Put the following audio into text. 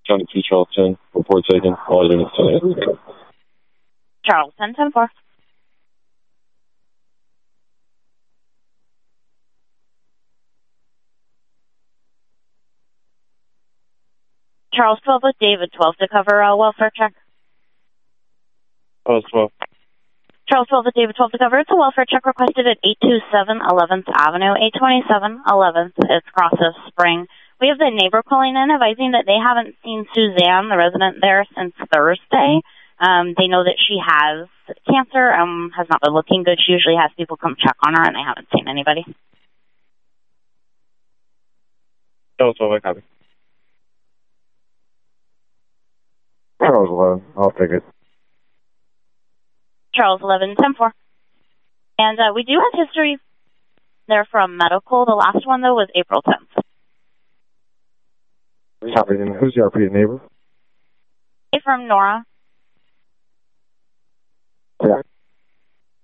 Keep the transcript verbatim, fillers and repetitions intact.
County two Charleston, report taken, all units ten. Charleston, ten four. Charles twelve with David twelve to cover a welfare check. Oh, twelve. Charles twelve with David twelve to cover. It's a welfare check requested at eight two seven eleventh Avenue, eight twenty-seven eleventh. It's Cross of Spring. We have the neighbor calling in advising that they haven't seen Suzanne, the resident there, since Thursday. Um, they know that she has cancer, um, has not been looking good. She usually has people come check on her, and they haven't seen anybody. Charles twelve, I copy. Charles eleven, I'll take it. Charles eleven, ten four. And uh, we do have history there from medical. The last one, though, was April tenth. Copy. Who's the R P neighbor? From Nora.